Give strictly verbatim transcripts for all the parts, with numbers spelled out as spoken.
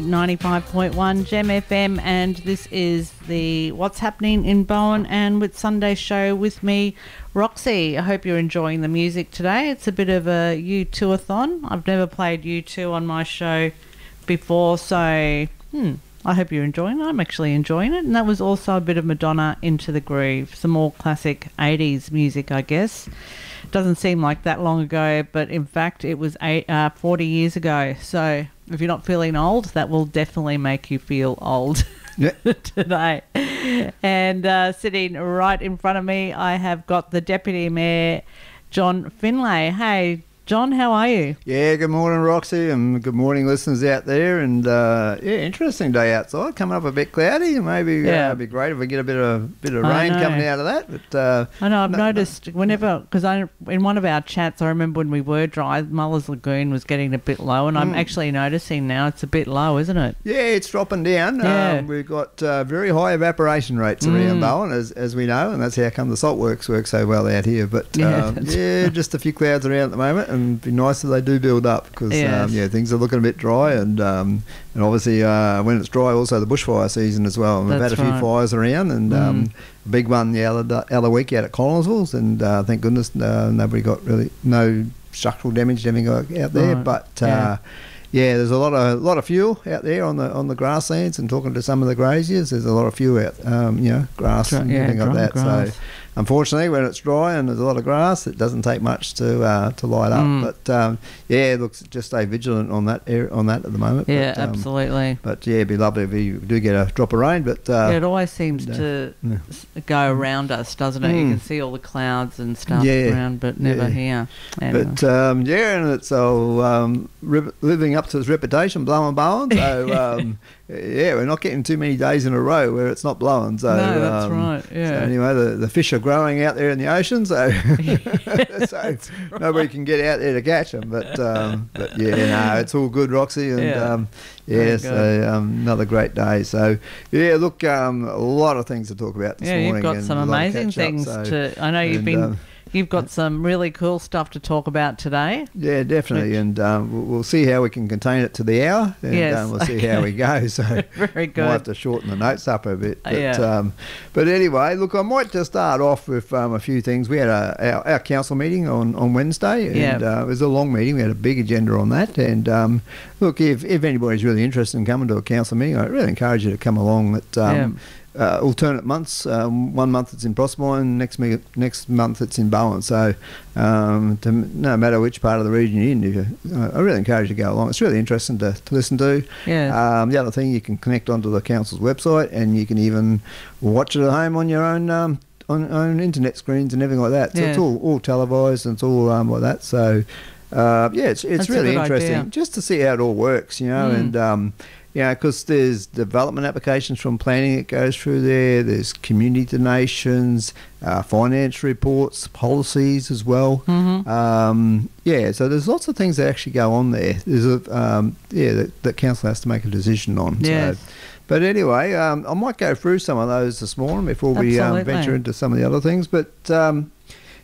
ninety-five point one Gem F M, and this is the What's Happening in Bowen and with Sunday show with me, Roxy. I hope you're enjoying the music today. It's a bit of a U two-a-thon. I've never played U two on my show before, so hmm, I hope you're enjoying it. I'm actually enjoying it. And that was also a bit of Madonna, Into the Groove, some more classic eighties music, I guess. Doesn't seem like that long ago, but in fact it was eight, uh, forty years ago. So if you're not feeling old, that will definitely make you feel old yeah. today. And uh, sitting right in front of me, I have got the Deputy Mayor, John Finlay. Hey, John, how are you? Yeah, good morning, Roxy, and good morning, listeners out there. And uh, yeah, interesting day outside. Coming up a bit cloudy. Maybe yeah. uh, it'd be great if we get a bit of bit of rain coming out of that. But uh, I know I've no, noticed no. whenever, because I in one of our chats, I remember when we were dry, Mullers Lagoon was getting a bit low, and mm. I'm actually noticing now it's a bit low, isn't it? Yeah, it's dropping down. Yeah. Um, we've got uh, very high evaporation rates Mm. around Bowen, as as we know, and that's how come the salt works work so well out here. But Yeah, um, that's yeah, just a few clouds around at the moment, and it'd be nice if they do build up, because Yes. um, yeah, things are looking a bit dry, and um, and obviously uh, when it's dry, also the bushfire season as well. And we've That's had a few right. fires around, and Mm. um, a big one the other, other week out at Collinsville, and uh, thank goodness uh, nobody got really no structural damage, anything out there. Right. But uh, Yeah. yeah, there's a lot of lot of fuel out there on the on the grasslands, and talking to some of the graziers, there's a lot of fuel out, um, you know, grass Dry- and yeah, everything like dry that. grass. So, unfortunately, when it's dry and there's a lot of grass, it doesn't take much to uh, to light up. Mm. But um, yeah, looks just stay vigilant on that area, on that at the moment. Yeah, but, um, absolutely. But yeah, it'd be lovely if we do get a drop of rain. But uh, Yeah, it always seems no, to no. s- go around us, doesn't it? You Mm. can see all the clouds and stuff Yeah, around, but never yeah. here. Anyway. But um, yeah, and it's all um, rip- living up to its reputation, blowing Bowen. So um, yeah, we're not getting too many days in a row where it's not blowing. So No, that's um, right, yeah. So anyway, the, the fish are growing out there in the ocean, so so nobody can get out there to catch them. But um, but yeah, no, it's all good, Roxy, and Yeah. um, Very yeah, good. so um, another great day. So yeah, look, um, a lot of things to talk about this yeah, morning. you've got and some a lot of amazing catch up, things so- to. I know you've and, been. um, You've got some really cool stuff to talk about today. Yeah, definitely, Which- and um, we'll, we'll see how we can contain it to the hour, and Yes, um, we'll see how we go. So Very good. Might have to shorten the notes up a bit. But, Yeah. um, but anyway, look, I might just start off with um, a few things. We had a, our, our council meeting on, on Wednesday, and Yeah. uh, it was a long meeting. We had a big agenda on that. And um, look, if, if anybody's really interested in coming to a council meeting, I really encourage you to come along. At, um, Uh, alternate months. Um, one month it's in Proserpine, next me- next month it's in Bowen. So um, to, no matter which part of the region you're in, you, uh, I really encourage you to go along. It's really interesting to, to listen to. Yeah. Um, the other thing, you can connect onto the council's website, and you can even watch it at home on your own um, on, on internet screens and everything like that. So Yeah. it's all, all televised, and it's all um, like that. So uh, yeah, it's it's That's a really good interesting idea. just to see how it all works, you know, Mm. and. Um, Yeah, because there's development applications from planning that goes through there. There's community donations, uh, finance reports, policies as well. Mhm. Um, yeah, so there's lots of things that actually go on there. There's a um, yeah that, that council has to make a decision on. Yes. So, but anyway, um, I might go through some of those this morning before we um, Absolutely. venture into some of the other things. But um,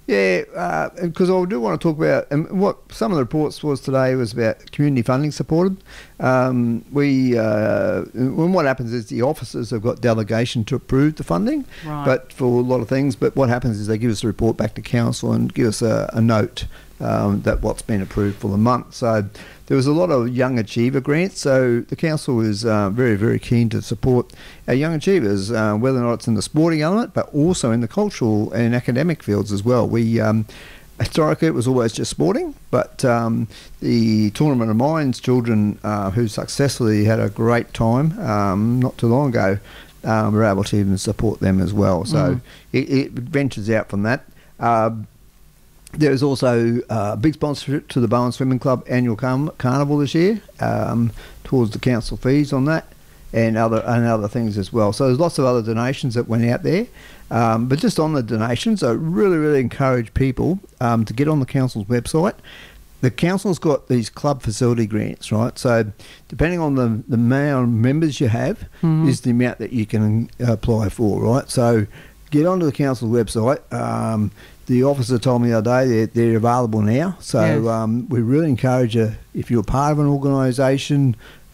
yeah, because I do want to talk about, and what some of the reports was today was about community funding supported. Um, we, uh, and what happens is the officers have got delegation to approve the funding, Right. but for a lot of things. But what happens is they give us a report back to council and give us a, a note um, that what's been approved for the month. So there was a lot of young achiever grants. So the council is uh, very, very keen to support our young achievers, uh, whether or not it's in the sporting element, but also in the cultural and academic fields as well. We um, historically it was always just sporting, but um, the Tournament of Minds children uh, who successfully had a great time um, not too long ago, um, were able to even support them as well. So Mm. it, it ventures out from that. Uh, There's also uh, a big sponsorship to the Bowen Swimming Club annual carn- carnival this year, um, towards the council fees on that, and other and other things as well. So there's lots of other donations that went out there. Um, but just on the donations, I really, really encourage people um, to get on the council's website. The council's got these club facility grants, right? So depending on the, the amount of members you have, Mhm. is the amount that you can apply for, right? So get onto the council's website. Um, the officer told me the other day they're, they're available now. So Yes. um, we really encourage you, if you're part of an organisation,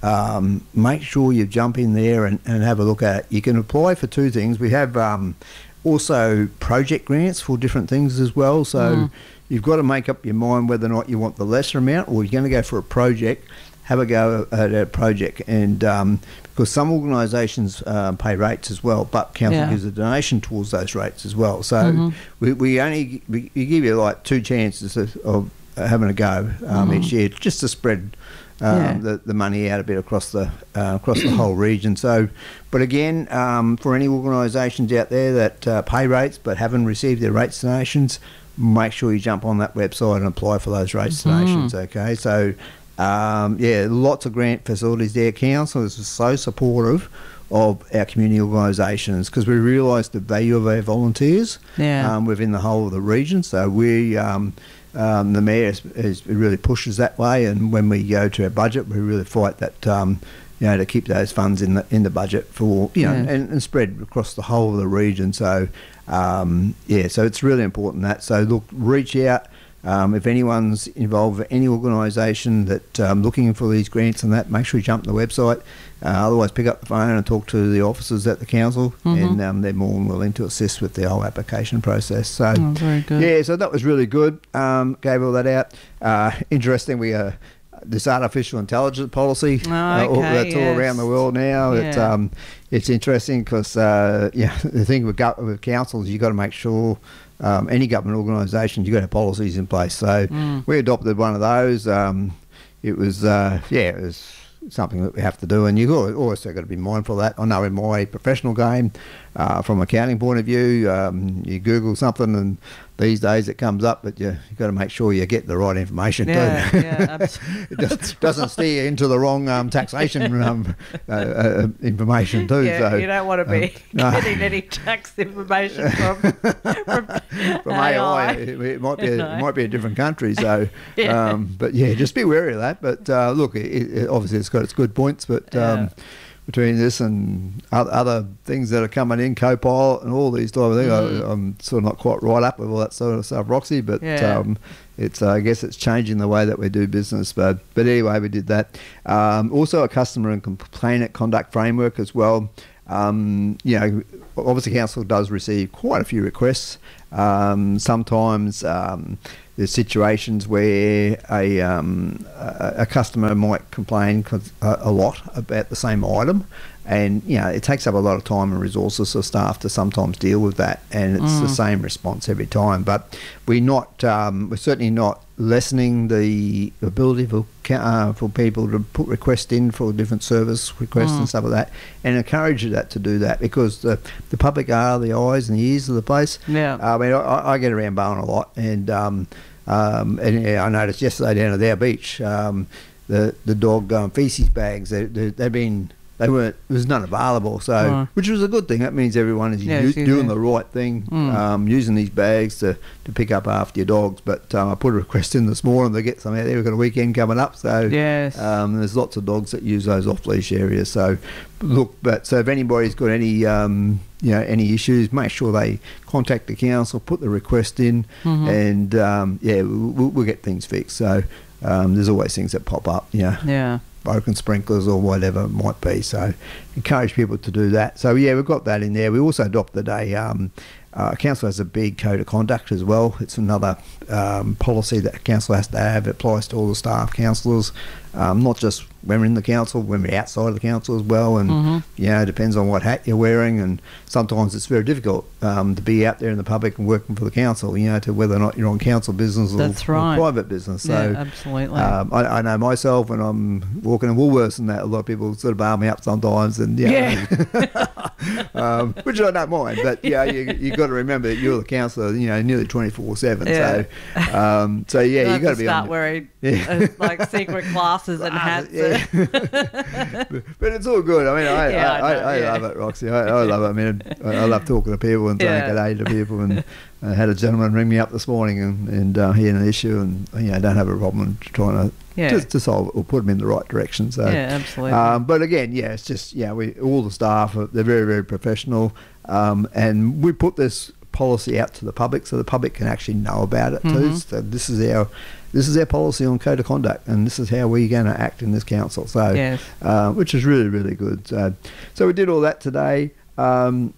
um, make sure you jump in there and, and have a look at it. You can apply for two things. We have um, also project grants for different things as well. So mm. you've got to make up your mind whether or not you want the lesser amount or you're going to go for a project. Have a go at a project, and um, because some organisations uh, pay rates as well, but council yeah. gives a donation towards those rates as well. So mm-hmm. we, we only we, we give you like two chances of, of having a go um, mm-hmm. each year, just to spread um, yeah. the, the money out a bit across the uh, across the whole region. So, but again, um, for any organisations out there that uh, pay rates but haven't received their rates donations, make sure you jump on that website and apply for those rates mm-hmm. donations. Okay, so. Um, yeah, lots of grant facilities there. Councils are so supportive of our community organisations because we realise the value of our volunteers yeah. um, within the whole of the region. So we, um, um, the mayor is, is really pushes that way, and when we go to our budget, we really fight that. Um, you know, to keep those funds in the in the budget for you know, yeah. and, and spread across the whole of the region. So um, yeah, so it's really important that. So look, reach out. Um, if anyone's involved with any organisation that um, looking for these grants and that, make sure you jump on the website. Uh, otherwise, pick up the phone and talk to the officers at the council, mm-hmm. and um, they're more than willing to assist with the whole application process. So, oh, very good. Yeah, so that was really good. Um, gave all that out. Uh, interesting, we uh, this artificial intelligence policy oh, uh, all, okay, that's yes. all around the world now. Yeah. It's um, it's interesting because uh, yeah, the thing with, go- with councils, you got to make sure. Um, any government organisation, you've got to have policies in place. So mm. we adopted one of those. Um, it was, uh, yeah, it was something that we have to do, and you've also got to be mindful of that. I know in my professional game, uh, from an accounting point of view, um, you Google something and these days it comes up, but you, you've got to make sure you get the right information yeah, too. Yeah, absolutely. It just doesn't steer into the wrong um, taxation um, uh, uh, information too. Yeah, so, you don't want to be um, no. getting any tax information from, from, from A I. It, it might be a, it might be a different country. So, yeah. Um, but yeah, just be wary of that. But uh, look, it, it, obviously it's got its good points, but. Um, yeah. Between this and other things that are coming in, Copilot and all these type of things, mm. I, I'm sort of not quite right up with all that sort of stuff, Roxy. But yeah. um, it's uh, I guess it's changing the way that we do business. But but anyway, we did that. Um, also, a customer and complainant conduct framework as well. Um, you know, obviously, council does receive quite a few requests. Um, sometimes. Um, There's situations where a, um, a a customer might complain a, a lot about the same item, and you know it takes up a lot of time and resources of staff to sometimes deal with that, and it's mm. the same response every time. But we're not, um, we're certainly not lessening the ability for uh, for people to put requests in for different service requests mm. and stuff like that, and encourage that to do that because the the public are the eyes and the ears of the place. Yeah, I mean I, I get around Bowen a lot, and um, um, and yeah, I noticed yesterday down at their beach, um, the the dog um, feces bags they, they they've been. They weren't. There was none available, so oh. which was a good thing. That means everyone is yeah, u- doing yeah. the right thing, mm. um, using these bags to, to pick up after your dogs. But um, I put a request in this morning to get some out there. We've got a weekend coming up, so yes. um, there's lots of dogs that use those off leash areas. So look, but so if anybody's got any um, you know any issues, make sure they contact the council, put the request in, mm-hmm. and um, yeah, we'll, we'll get things fixed. So um, there's always things that pop up. Yeah. Yeah. Broken sprinklers or whatever it might be, so encourage people to do that. So yeah, we've got that in there. We also adopted a um, uh, council has a big code of conduct as well. It's another um, policy that council has to have. It applies to all the staff, councillors, um, not just when we're in the council, when we're outside of the council as well. And mm-hmm. you know, it depends on what hat you're wearing, and sometimes it's very difficult um, to be out there in the public and working for the council. You know, to whether or not you're on council business or, That's right. or private business. So yeah, absolutely. Um, I, I know myself when I'm walking in Woolworths and that, a lot of people sort of bar me up sometimes, and yeah, yeah. um, which I don't mind. But yeah, you you got to remember that you're the councillor, you know, nearly twenty-four seven. Yeah. So um, so yeah, you, you got to be start on, wearing yeah. uh, like secret glasses and hats. Yeah. but, but it's all good. I mean, I yeah, I, I, I, I I love it, Roxy. I, I love it. I mean, I, I love talking to people and saying yeah. good day to people. And I had a gentleman ring me up this morning, and and uh, he had an issue, and you know, don't have a problem trying to. Yeah. Just to solve it or put them in the right direction. So, yeah, absolutely. Um, but again, yeah, it's just yeah, we all the staff are, they're very very professional, um, and we put this policy out to the public so the public can actually know about it Mm-hmm. too. So this is our this is our policy on code of conduct, and this is how we're going to act in this council. So, Yes. uh, which is really really good. So, so we did all that today. Um,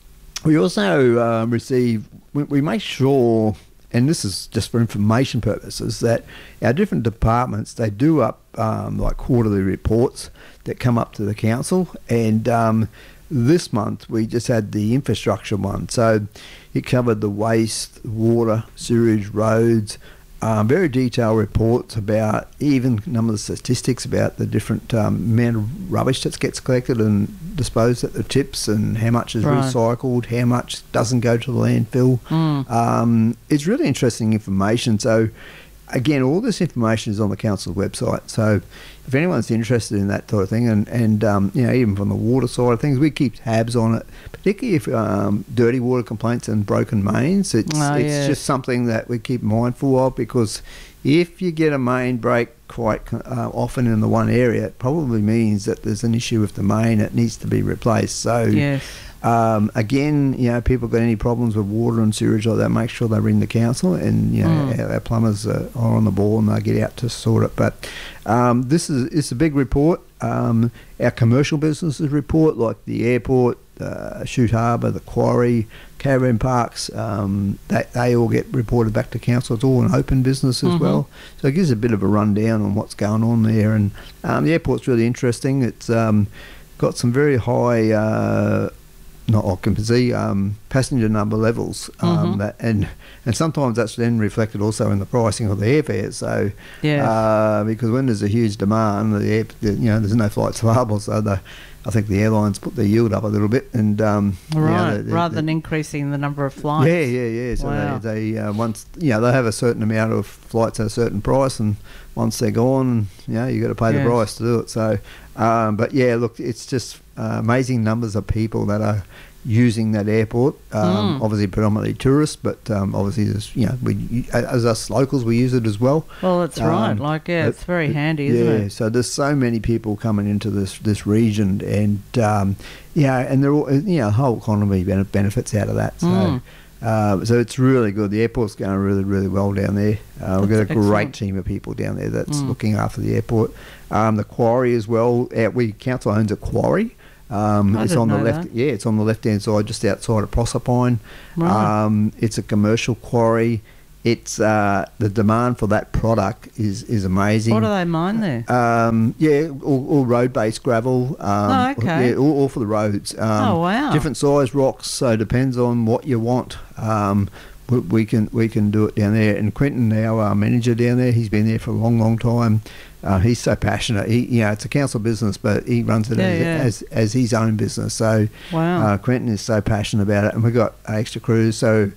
we also um, receive we, we make sure, and this is just for information purposes, that our different departments, they do up um, like quarterly reports that come up to the council, and um, this month we just had the infrastructure one. So it covered the waste, water, sewage, roads, um, very detailed reports about even number of statistics about the different um, amount of rubbish that gets collected and disposed at the tips, and how much is Right. recycled, how much doesn't go to the landfill. Mm. Um, it's really interesting information. So again, all this information is on the council's website. So if anyone's interested in that sort of thing, and, and um, you know, even from the water side of things, we keep tabs on it, particularly if um, dirty water complaints and broken mains. It's, Oh, it's yes. just something that we keep mindful of, because if you get a main break quite uh, often in the one area, it probably means that there's an issue with the main that needs to be replaced. So Yes. um, again, you know, people got any problems with water and sewage like that, make sure they ring the council, and you know, Mm. our, our plumbers are, are on the ball and they get out to sort it. But um, this is it's a big report. Um, our commercial businesses report, like the airport, uh, Shute Harbour, the quarry, caravan parks, um, they, they all get reported back to council. It's all an open business as Mhm. well, so it gives a bit of a rundown on what's going on there. And um, the airport's really interesting. It's um, got some very high. Uh, not occupancy, um, passenger number levels, um, Mhm. that, and and sometimes that's then reflected also in the pricing of the airfares. So, Yes. uh, because when there's a huge demand, the, air, the you know there's no flights available, so the I think the airlines put their yield up a little bit, and um, you know, Right. the- the- Rather the- than increasing the number of flights. yeah, yeah, yeah. So Wow. they, they uh, once you know they have a certain amount of flights at a certain price, and once they're gone, you know you got to pay Yes. the price to do it. So, um, but yeah, look, it's just uh, amazing numbers of people that are using that airport. Um, Mm. Obviously, predominantly tourists, but um, obviously, there's, you know, we as us locals, we use it as well. Well, that's Um, right. Like, yeah, but- it's very but- handy, yeah, isn't it? so there's so many people coming into this this region, and um, yeah, and they're all, you know, the whole economy bene- benefits out of that. So. Mm. Uh, so it's really good. The airport's going really, really well down there. Uh, we've got a That's great excellent. team of people down there that's Mm. looking after the airport. Um, the quarry as well. Uh, we council owns a quarry. Um, I it's didn't on the know left. that. Yeah, it's on the left-hand side, just outside of Proserpine. Right. Um, it's a commercial quarry. It's uh, the demand for that product is is amazing. What do they mine there? Um, yeah, all, all road-based gravel. Um, Oh, okay. Yeah, all, all for the roads. Um, Oh, wow. Different size rocks, so it depends on what you want. Um, we, we can we can do it down there. And Quentin, our uh, manager down there, he's been there for a long, long time. Uh, he's so passionate. He, you know, it's a council business, but he runs it Yeah, as, yeah. as as his own business. So Wow. uh, Quentin is so passionate about it, and we've got extra crews. So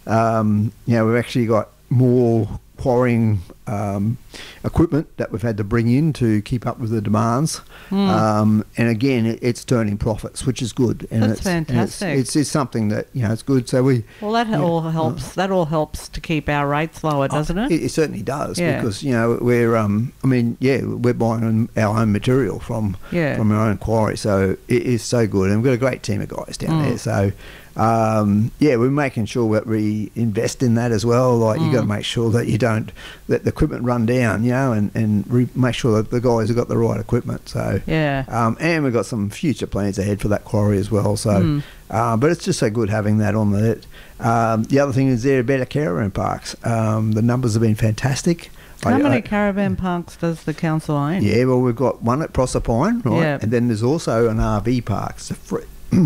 um, you know, we've actually got more quarrying um, equipment that we've had to bring in to keep up with the demands. Mm. Um, and again, it, it's turning profits, which is good. And That's it's, and fantastic. It's, it's, it's something that, you know, it's good. So we... Well, that yeah, all uh, helps. That all helps to keep our rates lower, doesn't it? It, it certainly does, Yeah. because, you know, we're, um, I mean, yeah, we're buying our own material from Yeah. from our own quarry, so it is so good. And we've got a great team of guys down Mm. there. So, um, yeah, we're making sure that we invest in that as well. Like, you got to Mm. make sure that you don't let the equipment run down, you know, and, and re- make sure that the guys have got the right equipment. So, Yeah. um, and we've got some future plans ahead for that quarry as well. So, Mm. uh, but it's just so good having that on the. Um, the other thing is there are better caravan parks. Um, the numbers have been fantastic. How I- many I- caravan parks does the council own? yeah, well, we've got one at Proserpine, right? Yeah. And then there's also an R V park. It's a free,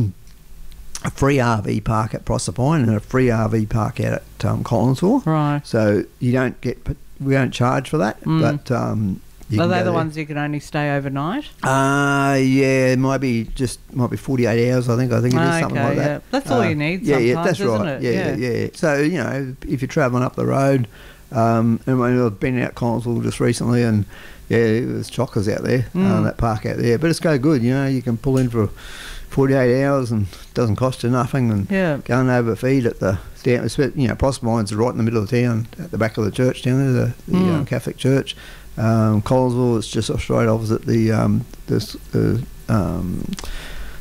a free R V park at Proserpine and a free R V park out at um, Collinsville. Right. So you don't get, we don't charge for that, Mm. but um, you Are can they go the there. ones you can only stay overnight? Uh, yeah, it might be just might be forty-eight hours. I think. I think it is Ah, something okay, like that. yeah. That's all Uh, you need Yeah, yeah, sometimes, that's isn't right. it? Yeah, Yeah. yeah, yeah. So you know, if you're travelling up the road, um, and when I've been out Collinsville just recently, and yeah, there's chockers out there, uh, Mm. that park out there. But it's go good. You know, you can pull in for forty-eight hours and it doesn't cost you nothing, and Yeah. go and overfeed at the down. You know, Proserpine's right in the middle of town, at the back of the church down there, the, the Mm. um, Catholic church. Um, Collinsville is just straight opposite the um, this the um,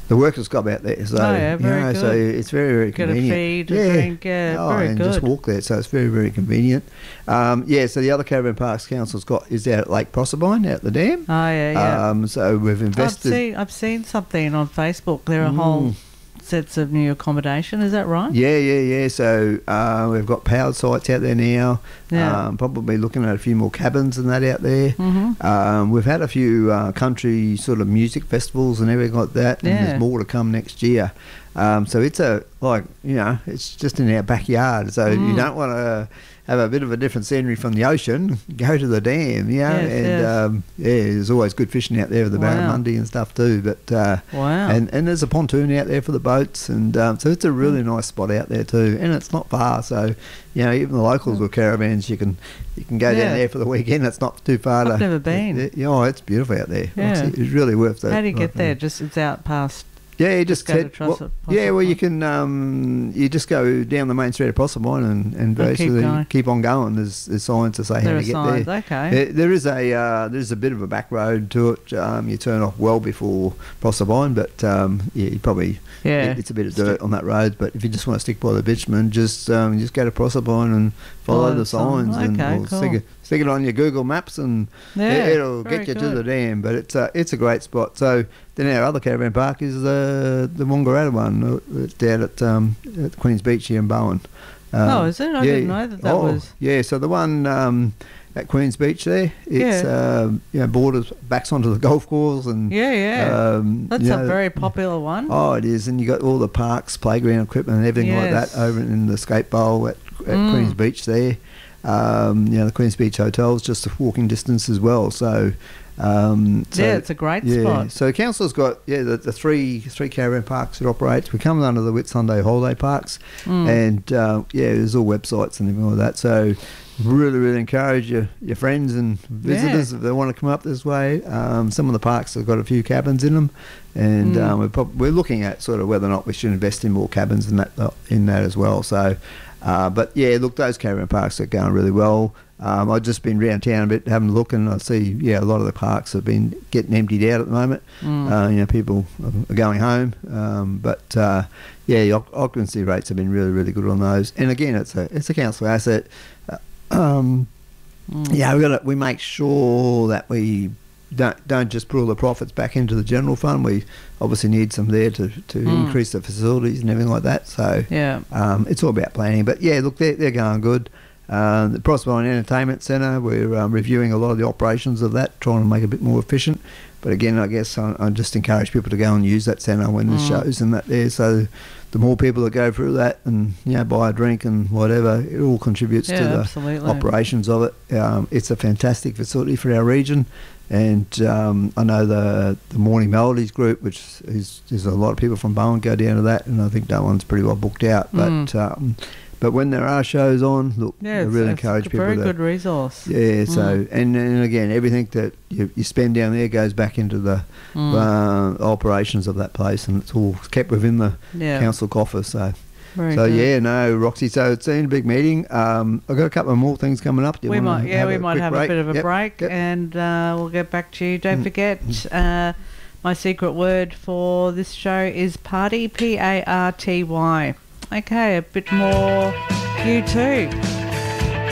the workers club out there. So, Oh, yeah, you very know, good. so it's very, very Get a convenient. feed, a drink, yeah, oh, very and good. just walk there. So it's very, very convenient. Um, yeah, so the other Caravan Parks Council's got is out at Lake Proserpine, out the dam. Oh, yeah, yeah. Um, so we've I've invested. seen, I've seen something on Facebook. There are Mm. whole sets of new accommodation. Is that right? Yeah, yeah, yeah. So uh, we've got powered sites out there now. Yeah. Um, probably looking at a few more cabins and that out there. Mm-hmm. Um, we've had a few uh, country sort of music festivals and everything like that, and Yeah. there's more to come next year. Um, so it's a like you know, it's just in our backyard. So Mm. you don't want to have a bit of a different scenery from the ocean. Go to the dam, you know, Yes, and yes. Um, yeah, there's always good fishing out there with the Wow. barramundi and stuff too. But uh, Wow. and and there's a pontoon out there for the boats, and um, so it's a really nice spot out there too, and it's not far. So you know, even the locals with caravans, you can you can go Yeah. down there for the weekend. It's not too far. I've to, never been. it- it- oh, it's beautiful out there. Yeah. It's, it's really worth it. How do you get there? Just it's out past. Yeah, you just, Just go to head, Trossard- well, yeah. Well, you Proserpine? can um, you just go down the main street of Proserpine and, and And keep basically going. keep, on going. There's, there's signs to say There how are to get signs. there. Okay. There, there is a uh, there's a bit of a back road to it. Um, you turn off well before Proserpine, but um, yeah, you probably Yeah. it- it's a bit of dirt on that road. But if you just want to stick by the bitumen, just um, just go to Proserpine and follow, Follow the the sign. signs and Okay, or cool. stick it stick it on your Google Maps and Yeah, it, it'll very get you to good. the dam. But it's a it's a great spot. So then our other caravan park is the the Wangaratta one. uh, It's down at, um, at Queen's Beach here in Bowen. Um, Oh, is it? I didn't know that that oh, was- Yeah, so the one um, at Queen's Beach there, it's Yeah. um, you know, borders backs onto the golf course and Yeah, yeah. um, That's you a know, very popular one. Oh, it is, and you got all the parks, playground equipment, and everything like Yes. that over in the skate bowl at, at Mm. Queen's Beach there. Um, you know, the Queen's Beach Hotel is just a walking distance as well. So, um, so yeah, it's a great yeah. spot. So the council's got yeah the, the three three caravan parks it operates. We come under the Whitsunday holiday parks, Mm. and uh, yeah, there's all websites and everything like that. So really, really encourage your, your friends and visitors if they want to come up this way. Um, some of the parks have got a few cabins in them, and Mm. um, we're, prob- we're looking at sort of whether or not we should invest in more cabins in that in that as well. So, uh, but yeah, look, those caravan parks are going really well. Um, I've just been around town a bit having a look, and I see yeah a lot of the parks have been getting emptied out at the moment. Mm. Uh, you know, people are going home, um, but uh, yeah, the oc- occupancy rates have been really, really good on those. And again, it's a it's a council asset. Uh, um, Mm. yeah, we got to, we make sure that we don't don't just put all the profits back into the general fund. We obviously need some there to, to Mm. increase the facilities and everything like that. So Yeah. um, it's all about planning. But yeah, look, they're they're going good. Uh, the Proserpine Entertainment Centre, we're um, reviewing a lot of the operations of that, trying to make it a bit more efficient. But again, I guess I, I just encourage people to go and use that centre when there's Mm. shows and that there. So the more people that go through that and you know buy a drink and whatever, it all contributes Yeah, to the absolutely. operations of it. Um, it's a fantastic facility for our region, and um, I know the the Morning Melodies group, which is there's a lot of people from Bowen go down to that, and I think that one's pretty well booked out. But Mm. um, but when there are shows on, look, Yeah, I it's, really it's encourage a people very to good resource. yeah. So Mm. and, and again, everything that you, you spend down there goes back into the Mm. uh, operations of that place, and it's all kept within the Yeah. council coffers. So. Very So good. yeah, no, Roxy. So it's been a big meeting. Um, I've got a couple of more things coming up. Do you We wanna might, yeah, we a might quick have break? a bit of a Yep, break, yep. and uh, we'll get back to you. Don't Mm. forget, uh, my secret word for this show is party. P A R T Y. Okay, a bit more. You too.